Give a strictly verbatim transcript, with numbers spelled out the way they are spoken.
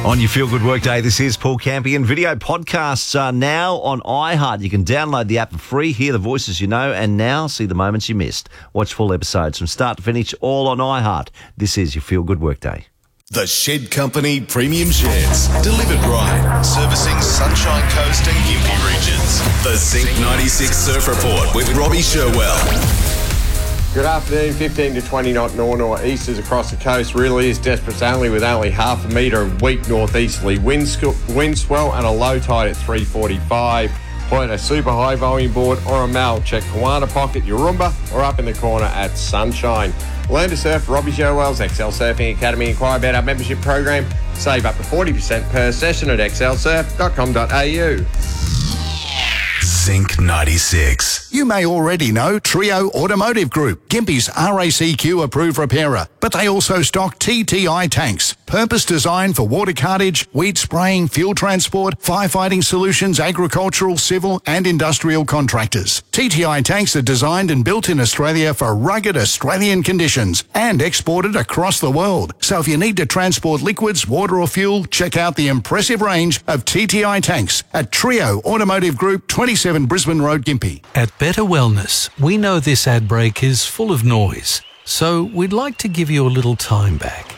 On your Feel Good Workday, this is Paul Campion. Video podcasts are now on iHeart. You can download the app for free, hear the voices you know, and now see the moments you missed. Watch full episodes from start to finish, all on iHeart. This is your Feel Good Workday. The Shed Company Premium Sheds. Delivered right. Servicing Sunshine Coast and Gympie regions. The Zinc ninety-six Surf Report with Robbie Sherwell. Good afternoon. fifteen to twenty knot nor'-nor'-easters across the coast really is desperate only with only half a metre of weak northeasterly wind, sc- wind swell and a low tide at three forty-five. Point a super high volume board or a mal. Check Kawana Pocket, Yarumba or up in the corner at Sunshine. Learn to surf. Robbie Sherwell's X L Surfing Academy. Inquire about our membership program. Save up to forty percent per session at x l surf dot com dot a u. Zinc ninety-six. You may already know Trio Automotive Group, Gympie's R A C Q approved repairer, but they also stock T T I tanks, purpose designed for water cartage, weed spraying, fuel transport, firefighting solutions, agricultural, civil and industrial contractors. T T I tanks are designed and built in Australia for rugged Australian conditions and exported across the world. So if you need to transport liquids, water or fuel, check out the impressive range of T T I tanks at Trio Automotive Group, twenty-seven Brisbane Road, Gympie. At Better Wellness, we know this ad break is full of noise, so we'd like to give you a little time back.